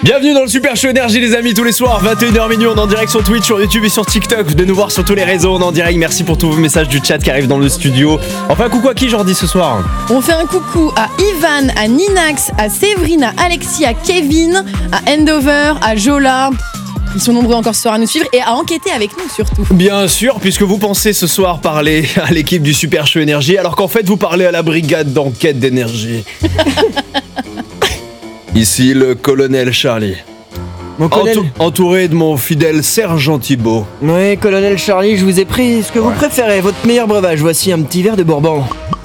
Bienvenue dans le Super Show Énergie les amis, tous les soirs 21h minuit, on est en direct sur Twitch, sur YouTube et sur TikTok. Venez nous voir sur tous les réseaux, on est en direct. Merci pour tous vos messages du chat qui arrivent dans le studio. Enfin coucou à qui Jordi ce soir? On fait un coucou à Ivan, à Ninax, à Séverine, à Alexis, à Kevin, à Endover, à Jola. Ils sont nombreux encore ce soir à nous suivre et à enquêter avec nous surtout. Bien sûr, puisque vous pensez ce soir parler à l'équipe du Super Show Énergie, alors qu'en fait vous parlez à la brigade d'enquête d'énergie. Ici le colonel Charlie. Mon colonel. Entouré de mon fidèle sergent Thibaut. Oui, colonel Charlie, je vous ai pris ce que vous préférez, votre meilleur breuvage. Voici un petit verre de Bourbon.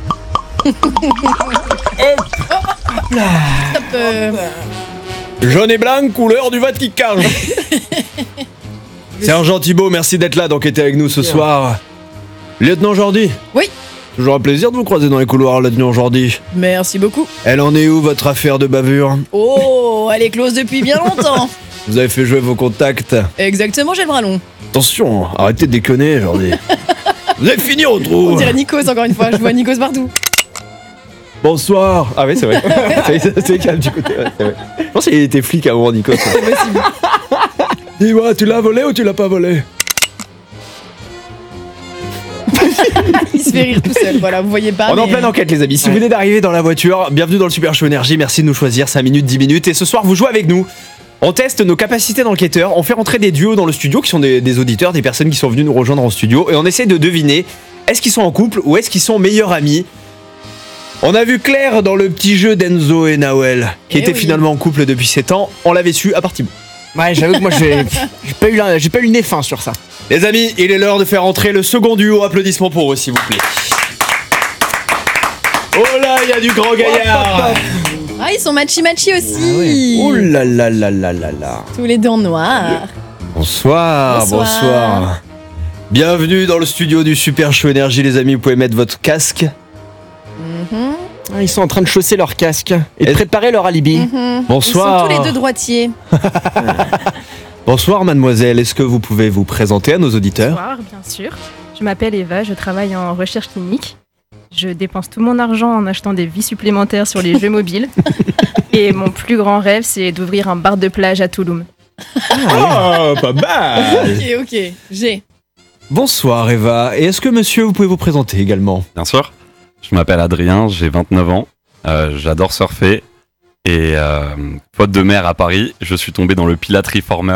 Jaune et blanc, couleur du Vatican. Sergent Thibaut, merci d'être là, d'enquêter avec nous ce soir. Lieutenant Jordi. Oui. Toujours un plaisir de vous croiser dans les couloirs, lieutenant Jordi. Merci beaucoup. Elle en est où, votre affaire de bavure? Oh, elle est close depuis bien longtemps. Vous avez fait jouer vos contacts. Exactement, j'ai le bras long. Attention, arrêtez de déconner, Jordi. Vous avez fini au trou. On dirait Nikos encore une fois, je vois Nikos partout. Bonsoir. Ah oui, c'est vrai. c'est calme du côté. Ouais, c'est vrai. Je pense qu'il était flic à un moment, Nikos. C'est possible. Dis-moi, tu l'as volé ou tu l'as pas volé? Il se fait rire tout seul, voilà, vous voyez pas. On est en pleine enquête les amis, si vous venez d'arriver dans la voiture, bienvenue dans le Super Show Énergie, merci de nous choisir 5 minutes, 10 minutes, et ce soir vous jouez avec nous. On teste nos capacités d'enquêteurs, on fait rentrer des duos dans le studio qui sont des auditeurs, des personnes qui sont venues nous rejoindre en studio, et on essaie de deviner, est-ce qu'ils sont en couple ou est-ce qu'ils sont meilleurs amis? On a vu Claire dans le petit jeu d'Enzo et Nawel, qui était finalement en couple depuis 7 ans, on l'avait su à partir. Ouais, j'avoue que moi j'ai pas eu le nez fin sur ça. Les amis, il est l'heure de faire entrer le second duo, applaudissements pour eux s'il vous plaît. Oh là, il y a du grand gaillard. Ah, ils sont matchy-matchy aussi. Ah ouais. Oh là là là là là là. Tous les deux en noir. Bonsoir, bonsoir. Bienvenue dans le studio du Super Show Énergie les amis, vous pouvez mettre votre casque. Ah, ils sont en train de chausser leur casque et de préparer leur alibi. Bonsoir. Ils sont tous les deux droitiers. Bonsoir mademoiselle, est-ce que vous pouvez vous présenter à nos auditeurs? Bonsoir, bien sûr. Je m'appelle Eva, je travaille en recherche clinique. Je dépense tout mon argent en achetant des vies supplémentaires sur les jeux mobiles. Et mon plus grand rêve, c'est d'ouvrir un bar de plage à Touloum. Ah, pas mal. Ok, j'ai. Bonsoir Eva, et est-ce que monsieur, vous pouvez vous présenter également? Bien sûr. Je m'appelle Adrien, j'ai 29 ans. J'adore surfer. Et faute de mer à Paris, je suis tombé dans le Pilate Reformer.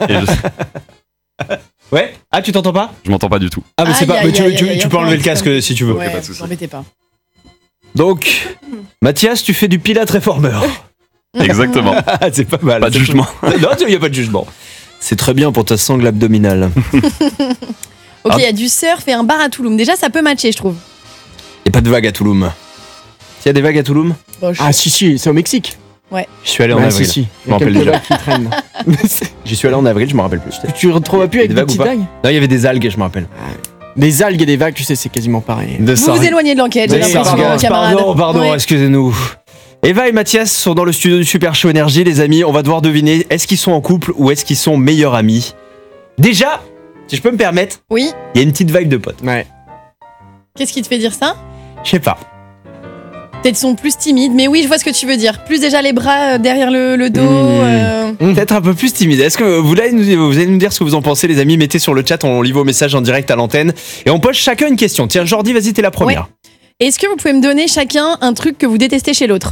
Ouais. Ah, tu t'entends pas? Je m'entends pas du tout. Ah, mais c'est pas. Mais tu peux enlever le casque si tu veux. Ouais, pas de souci. n'embêtez pas. Donc, Mathias, tu fais du Pilate Reformer. Exactement. C'est pas mal. Pas de jugement. Non, il y a pas de jugement. C'est très bien pour ta sangle abdominale. Ok, il y a du surf et un bar à Touloum. Déjà, ça peut matcher, je trouve. Y a pas de vagues à Touloum. S'il y a des vagues à Touloum? Bon, Ah si, c'est au Mexique. Je suis allé en Ouais, avril. si. Je me rappelle quelques déjà. vagues qui traînent. J'y suis allé en avril, je me rappelle plus. Tu retrouves plus avec Des des vagues ou petites pas? vagues? Non, il y avait des algues, je me rappelle. Des algues et des vagues, tu sais, c'est quasiment pareil. De Vous vous éloignez de l'enquête, j'ai l'impression, camarade. Pardon, Ouais. excusez-nous. Eva et Mathias sont dans le studio du Super Show Énergie, les amis. On va devoir deviner, est-ce qu'ils sont en couple ou est-ce qu'ils sont meilleurs amis? Déjà, si je peux me permettre, Oui, il y a une petite vibe de pote. Ouais. qu'est-ce qui te fait dire ça? Je sais pas. Peut-être ils sont plus timides, mais oui, je vois ce que tu veux dire. Plus déjà les bras derrière le dos. Peut-être un peu plus timide. Est-ce que vous allez nous dire ce que vous en pensez, les amis? Mettez sur le chat, on lit vos messages en direct à l'antenne. Et on pose chacun une question. Tiens, Jordi, vas-y, t'es la première. Est-ce que vous pouvez me donner chacun un truc que vous détestez chez l'autre?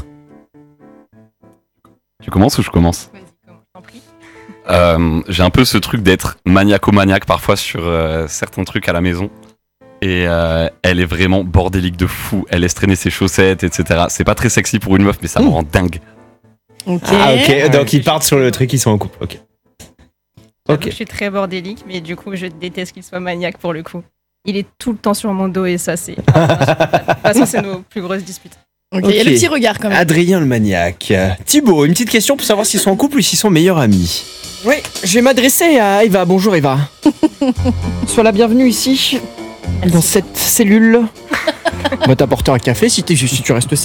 Tu commences ou je commence? Vas-y, comment je t'en prie. J'ai un peu ce truc d'être maniaco-maniaque parfois sur certains trucs à la maison. Et elle est vraiment bordélique de fou. Elle laisse traîner ses chaussettes, etc. C'est pas très sexy pour une meuf, mais ça me rend dingue. Ok. Ah, ok. Donc ils partent sur le truc, ils sont en couple. Ok. J'avoue que Ok. Je suis très bordélique, mais du coup, je déteste qu'il soit maniaque pour le coup. Il est tout le temps sur mon dos et ça, c'est... De toute façon, c'est nos plus grosses disputes. Ok, il y a le petit regard quand même. Adrien le maniaque. Thibaut, une petite question pour savoir s'ils sont en couple ou s'ils sont meilleurs amis. Oui, je vais m'adresser à Eva. Bonjour Eva. Sois la bienvenue ici, dans cette cellule. On va t'apporter un café si tu restes